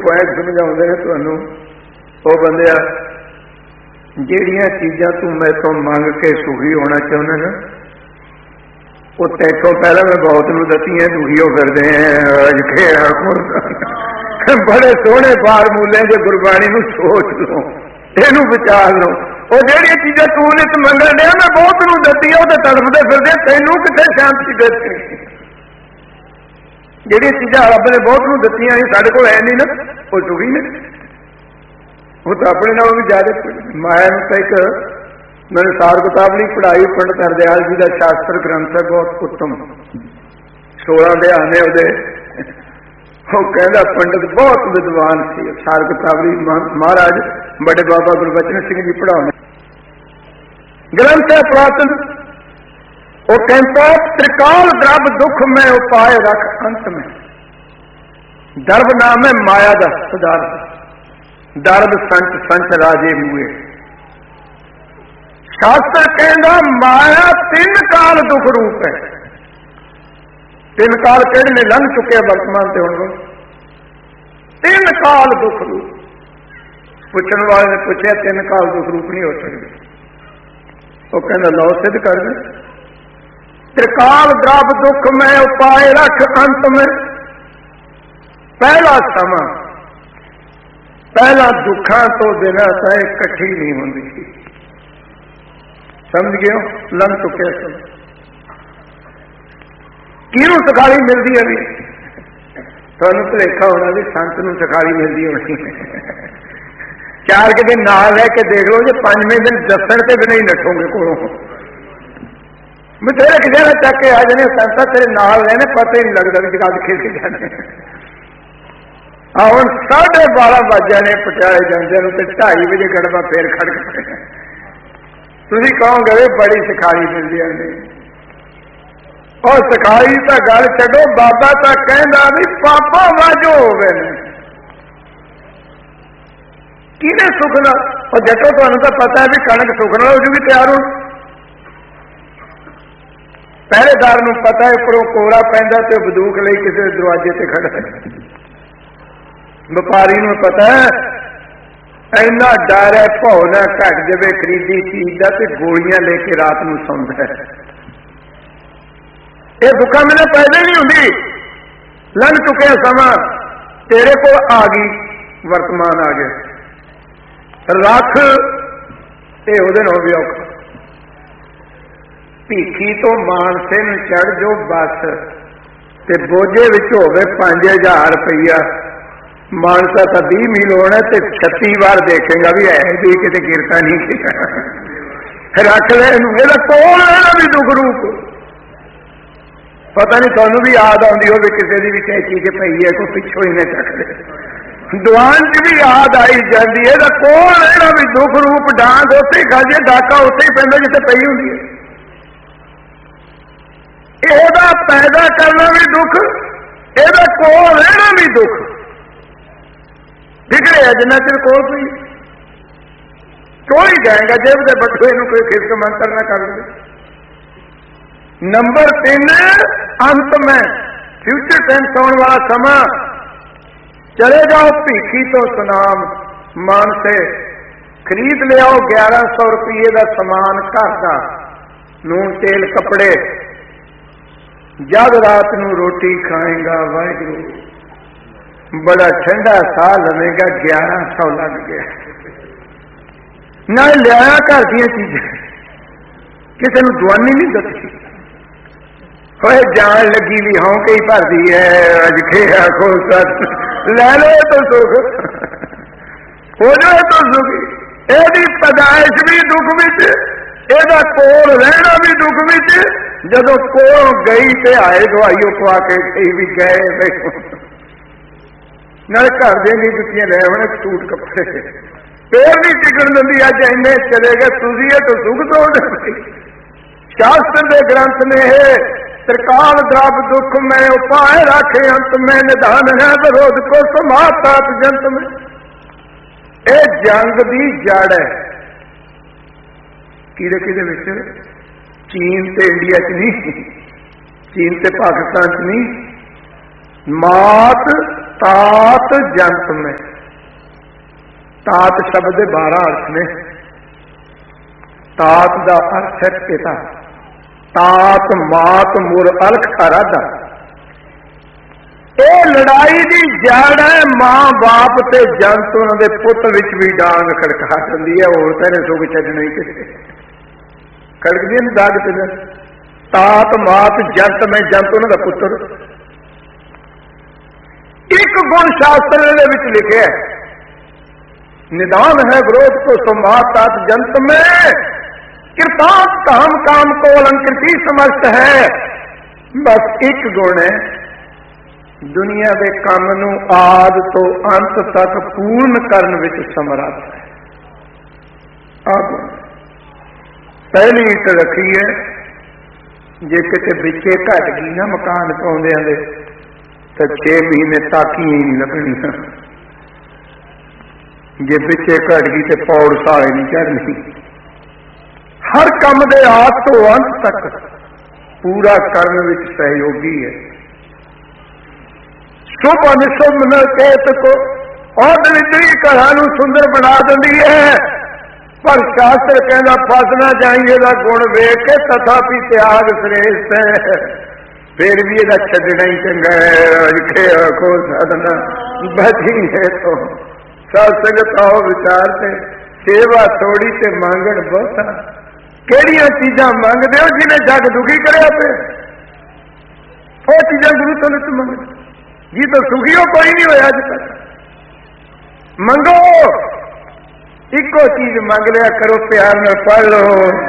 Point ਸਮਝਾਉਂਦੇ ਨੇ ਤੁਹਾਨੂੰ। ਉਹ ਬੰਦਿਆ, ਜਿਹੜੀਆਂ ਚੀਜ਼ਾਂ ਤੂੰ ਮੇਰੇ ਤੋਂ ਮੰਗ ਕੇ ਸੁਖੀ ਹੋਣਾ ਚਾਹੁੰਦਾ ਨਾ, ਉਹ ਤੈਥੋਂ ਪਹਿਲਾਂ ਮੈਂ ਬਹੁਤ ਨੂੰ ਦਿੱਤੀਆਂ, ਦੁਖੀ ਹੋ ਫਿਰਦੇ ਬੜੇ ਸੋਹਣੇ ਫਾਰਮੂਲੇ ਜੇ ਗੁਰਬਾਣੀ ਨੂੰ ਸੋਚ ਲਓ, ਇਹਨੂੰ ਵਿਚਾਰ ਲਓ। ਉਹ ਜਿਹੜੀਆਂ ਚੀਜ਼ਾਂ ਤੂੰ ਨਿਤ ਮੰਗਣ ਡਿਆ ਮੈਂ ਬਹੁਤ ਨੂੰ ਦਿੱਤੀ, ਉਹਦੇ ਤੜਫਦੇ ਫਿਰਦੇ, ਤੈਨੂੰ ਕਿੱਥੇ ਸ਼ਾਂਤੀ ਦਿੱਤੀ? ਜਿਹੜੀਆਂ ਚੀਜ਼ਾਂ ਰੱਬ ਨੇ ਬਹੁਤ ਨੂੰ ਦਿੱਤੀਆਂ ਸੀ ਸਾਡੇ ਕੋਲ ਹੈ ਨਹੀਂ ਨਾ, ਉਹ ਸੁਖੀ ਨੇ। ਉਹ ਤਾਂ ਆਪਣੇ ਨਾਲੋਂ ਵੀ ਜ਼ਿਆਦਾ ਮਾਇਆ ਨੂੰ ਤਾਂ ਇੱਕ मैंने सार किताब नहीं पढ़ाई, पंडित हरदयाल जी का शास्त्र ग्रंथ है, बहुत उत्तम 16 अध्याय ने ਉਹਦੇ। ਉਹ ਕਹਿੰਦਾ पंडित बहुत विद्वान सी, सार किताबी महाराज बड़े बाबा गुरबचन सिंह जी पढ़ाने ग्रंथ है पुरातन। वो कहता त्रिकाल द्रव दुख में उपाय रख अंत में, दर्भ नाम है माया का पदार्थ, दर्भ संत संत राजे मुए। शास्त्र कहता माया 3 काल दुख रूप है। 3 काल कहने ने लंघ चुके वर्तमान से हूँ 3 काल दुख रूप। पूछने वाले ने पूछा 3 काल दुख रूप नहीं हो सकते। वो कहना लो सिद्ध कर दे। त्रिकाल द्रव दुख में उपाय रख अंत में। पहला समा, पहला दुखा तो बिना चाहे इकट्ठी नहीं होंगी। समझ गए हो? लंघ चुके सब। किनू सखाली मिलती है? थानू भुलेखा होना भी संत नूं सखाली मिलती होनी। 4 के दिन नाल रह के देख लो, जो 5वें दिन दसन से भी नहीं नठोगे कोलों। बथेरे किसी ने चक के आ जाने संत तेरे नाल रहने, पता ही नहीं लगता भी जगह खेल के जाने। हम 12:30 बज जाने पटियाले जाते 2:30 बजे गड़बा फिर खड़क पड़े। तुसीं कहोगे बड़ी सिखाई मिलती है। और सिखाई तो गल छड्डो, बाबा तो कहता भी पापा वाजो हो गए किने सुखना। और जटो तुहानूं तो पता है भी कणक सुखना हो जूगी तैयार हो। पहरेदार नूं पता है उपरों कोहरा पैंदा ते बंदूक लई किसी दरवाजे ते खड़ा है। व्यापारी नूं पता है इन्ना डर है भौ ना घट जाए खरीदी चीज का, तो गोलियां लेके रात को सौंदा है। ये दुखा मैंने पहले नहीं होंगी। लंघ चुके समा, तेरे को आ गई, वर्तमान आ गया। रख ये उहदे नाल भी औखा। भीखी तो मानसे नूं चढ़ जो बस, ते बोझे विच होवे 5000 रुपया। मानसा तो 20 मील होना, तो 36 बार देखेगा भी है भी कितने गिरता नहीं। रख ले कौन है भी दुख रूप। पता नहीं थानू भी याद आती हो किसी की भी चाहे चीज पई है, कोई पिछों ही नहीं चक ले। दुआन च भी याद आई जाती है। कौन है भी दुख रूप। डांग उत्थे ही खाजे, डाका उत्थे ही पैंदा जिथे पई हुंदी है। ਇਹਦਾ पैदा करना भी दुख, ਇਹਦਾ कोल रहना भी दुख। बिगड़े जिन्ना चिर कोल कोई चोल ही जाएगा जेब के बटुए कोई खिसक मंत्र ना कर दे। नंबर 3 अंत में फ्यूचर टेंस आने वाला समा। चले जाओ भीखी तो सुनाम, मान से खरीद ले आओ 1100 रुपये का समान घर का, नून तेल कपड़े। जब रात नू रोटी खाएगा वाहिगुरू, बड़ा ठंडा साह लवेगा, 1100 लग गया। ना लिया घर दी चीजें, किसी को दुआनी नहीं दसी। होए जान लगी भी हों कई भर दी है, अज खे आखो सच लै लो तो सुख हो जाए तो सुख। यदि पैदाइश भी दुख विच, ਇਹਦਾ ਕੋਲ रहना भी दुख विच। जदों कोल गई ते आए दवाई पवा के कई भी गए नाले घर दे नहीं जुत्तियां लै आने, सूट कपड़े फिर नहीं टिकन दिंदी। अज इन्ने चले गए तुसी तो सुख तो। शास्त्र के ग्रंथ ने त्रिकाल द्रव दुख में उपाय राखे अंत में, निधान है विरोध को समाप्त जंत में। ये जंग की जड़ है। किदे किदे विच? चीन ते इंडिया च नहीं, चीन ते पाकिस्तान च नहीं, मात तात जंत में। तात शब्द के 12 अर्थ ने। तात का अर्थ है पिता। तात मात मुर अलख आराधा। ये लड़ाई की जड़ है मां बाप से जंत उन्होंने पुत विच भी डांग खड़का दी है। और तेरे सुख छड़ना ही किसी खड़कदी है दाग तेन। तात मात जंत में जंत उन्होंने पुत्र। एक गुण शास्त्र लिखे है निदान है विरोध को संभात तात जंत में। कृतांत काम काम को अलंकृति समर्थ है। बस एक गुण है दुनिया के काम नूं आद तो अंत तक पूर्ण करन विच समर्थ है। अब पहली ईट रखी है जे किते बिचे घट गई ना मकान पाउंदियां दे तो 6 महीने ताकी ही नहीं लगनी। जे पिछे घट गई तो पौड़ साले नहीं चढ़नी। हर काम दे आद तो अंत तक पूरा करने विच सहयोगी है। शुभ अनिशुभ न केत को और दरिद्री घरां सुंदर बना देती है। पर शास्त्र कहना फसना चाहिए गुण वेख के तथापि त्याग श्रेष्ठ है। फिर भी यदा छड़ना ही चंगा है। आखो साधना बची है तो सत्संगत आओ विचार से सेवा थोड़ी ते मांगण बहुता। केड़ियां चीजा मंगदे हो जिन्हें जग दुखी करे पे वो चीजा गुरु तो नहीं मंग जी तो सुखी हो कोई नहीं होया अज तक। मंगो इको चीज मंग लिया करो प्यार में पढ़ लो